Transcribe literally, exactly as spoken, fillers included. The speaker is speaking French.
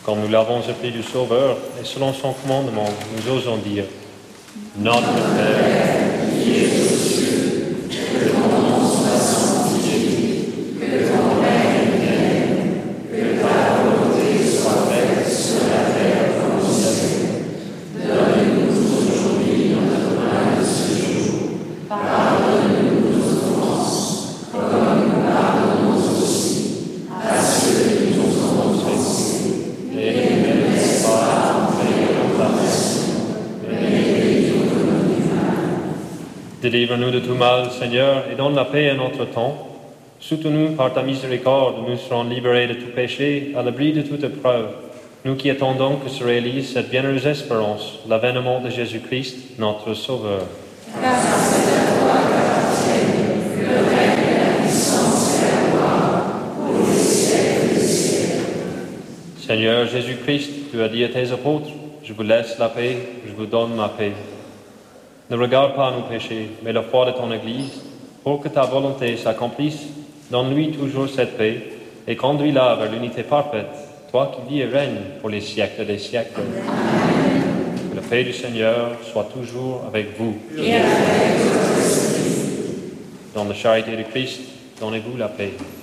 Comme nous l'avons appris du Sauveur, et selon son commandement, nous osons dire « Notre Père, qui es aux cieux, que ton nom soit sanctifié, que ton règne vienne, que ta volonté soit faite sur la terre comme au ciel. Donne-nous aujourd'hui notre pain de ce jour. Pardonne-nous nos offenses, comme nous pardonnons aussi à ceux qui nous ont offensés. Et ne nous laisse pas entrer en tentation, mais délivre-nous du mal. Délivre-nous de tout mal, Seigneur, et donne la paix à notre temps. Soutiens-nous par ta miséricorde, nous serons libérés de tout péché, à l'abri de toute épreuve. Nous qui attendons que se réalise cette bienheureuse espérance, l'avènement de Jésus-Christ, notre Sauveur. Grâce à toi, que le règne et la puissance et la gloire, pour les siècles des siècles. Seigneur Jésus-Christ, tu as dit à tes apôtres, je vous laisse la paix, je vous donne ma paix. Ne regarde pas nos péchés, mais la foi de ton Église, pour que ta volonté s'accomplisse. Donne-lui toujours cette paix et conduis-la vers l'unité parfaite, toi qui vis et règnes pour les siècles des siècles. Amen. Que la paix du Seigneur soit toujours avec vous. Et avec votre esprit. Dans la charité de Christ, donnez-vous la paix.